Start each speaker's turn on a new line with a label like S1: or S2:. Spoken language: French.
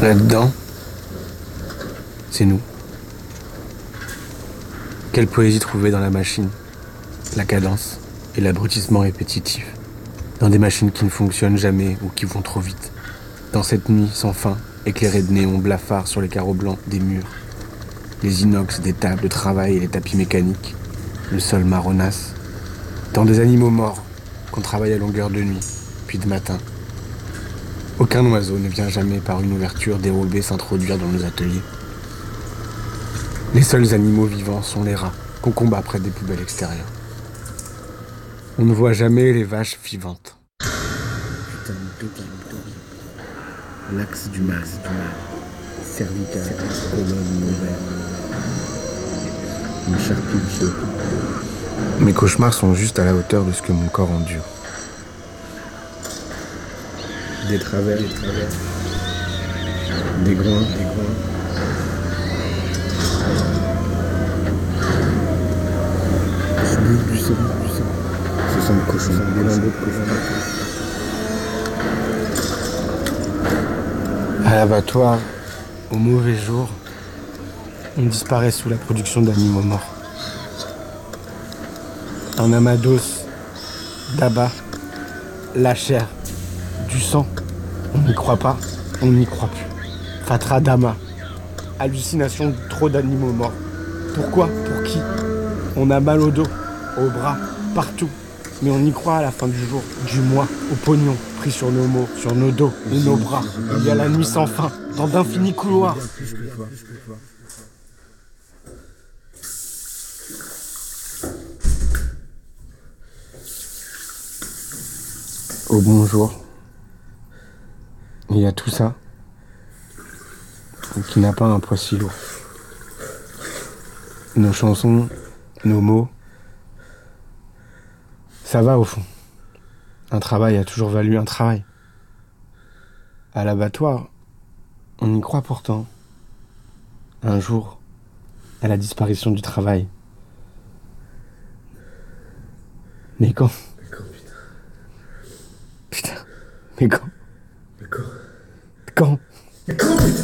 S1: Là-dedans, c'est nous. Quelle poésie trouvée dans la machine, la cadence et l'abrutissement répétitif. Dans des machines qui ne fonctionnent jamais ou qui vont trop vite. Dans cette nuit sans fin, éclairée de néons blafards sur les carreaux blancs des murs. Les inox des tables de travail et les tapis mécaniques. Le sol marronasse. Dans des animaux morts qu'on travaille à longueur de nuit, puis de matin. Aucun oiseau ne vient jamais par une ouverture dérobée s'introduire dans nos ateliers. Les seuls animaux vivants sont les rats qu'on combat près des poubelles extérieures. On ne voit jamais les vaches vivantes.
S2: L'axe du mal, cervical, colonne ouverte, une charpie de feu.
S1: Mes cauchemars sont juste à la hauteur de ce que mon corps endure.
S2: Des travers, des groins, du sang, ce sont des cochons, des lambeaux de cochons.
S1: À l'abattoir, au mauvais jour, on disparaît sous la production d'animaux morts. Un amas d'os, d'abats, la chair, du sang. On n'y croit pas, on n'y croit plus. Fatra Dama. Hallucination de trop d'animaux morts. Pourquoi? Pour qui? On a mal au dos, au bras, partout. Mais on y croit à la fin du jour, du mois, au pognon, pris sur nos mots, sur nos dos ou nos bras. Il y a la nuit sans fin, dans d'infinis couloirs. Au bonjour, il y a tout ça qui n'a pas un poids si lourd. Nos chansons, nos mots, ça va au fond. Un travail a toujours valu un travail. À l'abattoir, on y croit pourtant. Un jour, à la disparition du travail. Mais quand? Putain. Mais quand? Quand?